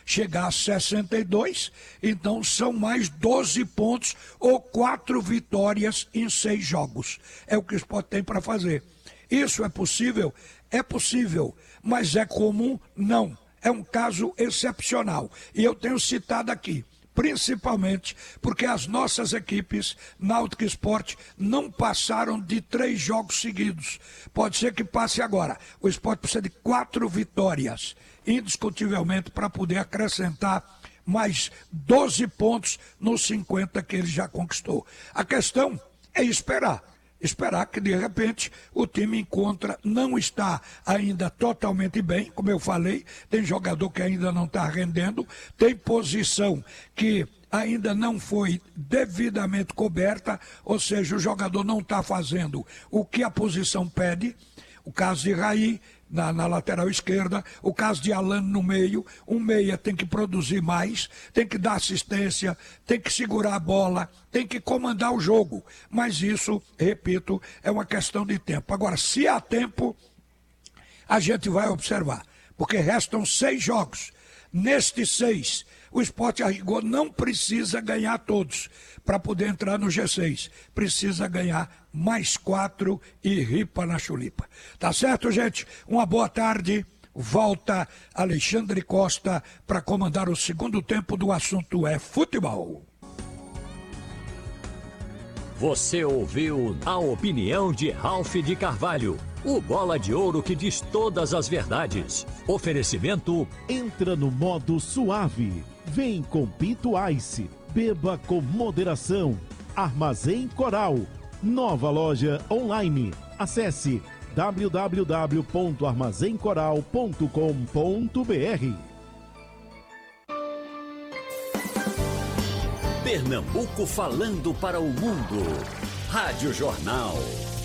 chegar a 62, então são mais 12 pontos ou 4 vitórias em 6 jogos. É o que o Sport tem para fazer. Isso é possível? É possível, mas é comum? Não. É um caso excepcional. E eu tenho citado aqui, principalmente porque as nossas equipes, Náutico e Sport, não passaram de 3 jogos seguidos. Pode ser que passe agora. O Sport precisa de 4 vitórias, indiscutivelmente, para poder acrescentar mais 12 pontos nos 50 que ele já conquistou. A questão é esperar que de repente o time não está ainda totalmente bem, como eu falei, tem jogador que ainda não está rendendo, tem posição que ainda não foi devidamente coberta, ou seja, o jogador não está fazendo o que a posição pede. O caso de Raí na lateral esquerda, o caso de Alano no meio, um meia tem que produzir mais, tem que dar assistência, tem que segurar a bola, tem que comandar o jogo, mas isso, repito, é uma questão de tempo. Agora, se há tempo, a gente vai observar, porque restam 6 jogos. Nestes 6, o Sport a rigor não precisa ganhar todos para poder entrar no G6. Precisa ganhar mais 4 e ripa na chulipa. Tá certo, gente? Uma boa tarde. Volta Alexandre Costa para comandar o segundo tempo do assunto é futebol. Você ouviu a opinião de Ralph de Carvalho, o bola de ouro que diz todas as verdades. Oferecimento: entra no modo suave. Vem com Pinto Ice. Beba com moderação. Armazém Coral. Nova loja online. Acesse www.armazencoral.com.br. Pernambuco falando para o mundo. Rádio Jornal.